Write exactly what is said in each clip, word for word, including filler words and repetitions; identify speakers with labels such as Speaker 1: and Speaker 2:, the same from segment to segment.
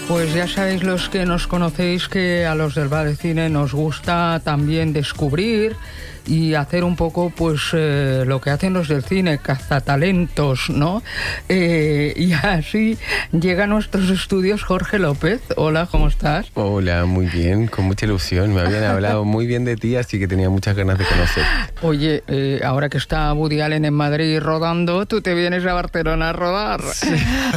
Speaker 1: Pues ya sabéis los que nos conocéis que a los del Bar de Cine nos gusta también descubrir y hacer un poco pues eh, lo que hacen los del cine, cazatalentos, ¿no? Eh, y así llega a nuestros estudios Jorge López. Hola, ¿cómo estás?
Speaker 2: Hola, muy bien, con mucha ilusión. Me habían hablado muy bien de ti, así que tenía muchas ganas de conocer.
Speaker 1: Oye, eh, ahora que está Woody Allen en Madrid rodando, tú te vienes a Barcelona a rodar.
Speaker 2: Sí,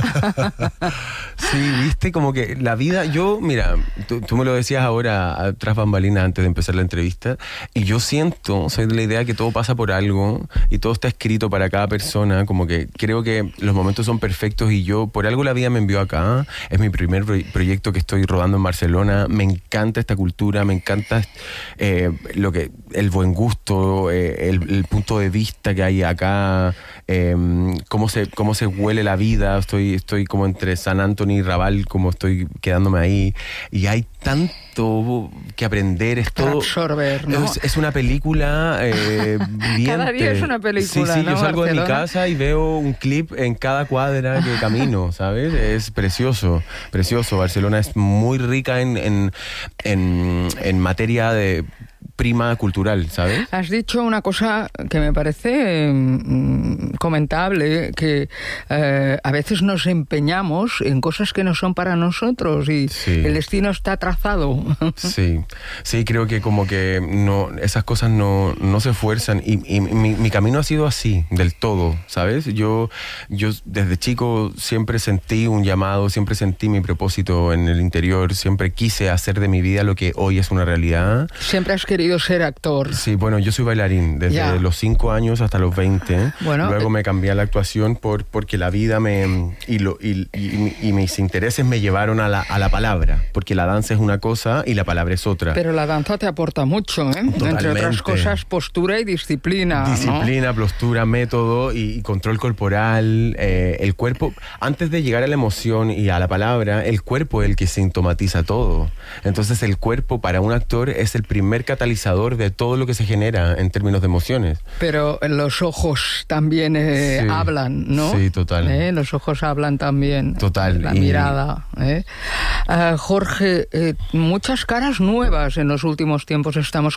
Speaker 2: sí, viste, como que la vida, yo, mira, tú, tú me lo decías ahora tras bambalinas antes de empezar la entrevista, y yo siento, soy de la idea que todo pasa por algo y todo está escrito para cada persona, como que creo que los momentos son perfectos y yo, por algo la vida me envió acá. Es mi primer pro- proyecto que estoy rodando en Barcelona. Me encanta esta cultura, me encanta eh, lo que el buen gusto, eh, el, el punto de vista que hay acá, eh, cómo se cómo se huele la vida. Estoy estoy como entre San Antonio y Raval, como estoy quedándome ahí, y hay tanto que aprender. Es todo,
Speaker 1: absorber, ¿no?
Speaker 2: Es, es una película eh, viviente.
Speaker 1: Cada día es una película,
Speaker 2: Sí, sí,
Speaker 1: ¿no?
Speaker 2: yo salgo
Speaker 1: Barcelona.
Speaker 2: de mi casa y veo un clip en cada cuadra que camino, ¿sabes? Es precioso, precioso. Barcelona es muy rica en, en, en, en materia de prima cultural, ¿sabes?
Speaker 1: Has dicho una cosa que me parece mm, comentable, que eh, a veces nos empeñamos en cosas que no son para nosotros y
Speaker 2: Sí.
Speaker 1: el destino está trazado.
Speaker 2: Sí, sí, creo que como que no, esas cosas no, no se esfuerzan y, y mi, mi camino ha sido así, del todo, ¿sabes? Yo, yo desde chico siempre sentí un llamado, siempre sentí mi propósito en el interior, siempre quise hacer de mi vida lo que hoy es una realidad.
Speaker 1: Siempre has querido ser actor.
Speaker 2: Sí, bueno, yo soy bailarín desde
Speaker 1: Ya.
Speaker 2: los cinco años hasta los veinte.
Speaker 1: Bueno,
Speaker 2: Luego
Speaker 1: eh,
Speaker 2: me cambié a la actuación por, porque la vida me y, lo, y, y, y mis intereses me llevaron a la, a la palabra, porque la danza es una cosa y la palabra es otra.
Speaker 1: Pero la danza te aporta mucho, ¿eh? Entre otras
Speaker 2: Totalmente.
Speaker 1: cosas, postura y disciplina, ¿no?
Speaker 2: Disciplina, postura, método y, y control corporal, eh, el cuerpo. Antes de llegar a la emoción y a la palabra, el cuerpo es el que sintomatiza todo. Entonces el cuerpo para un actor es el primer catalizador de todo lo que se genera en términos de emociones.
Speaker 1: Pero los ojos también eh,
Speaker 2: Sí.
Speaker 1: hablan, ¿no?
Speaker 2: Sí, total.
Speaker 1: ¿Eh? Los ojos hablan también.
Speaker 2: Total.
Speaker 1: La
Speaker 2: Y-
Speaker 1: mirada. ¿eh? Ah, Jorge, eh, muchas caras nuevas en los últimos tiempos estamos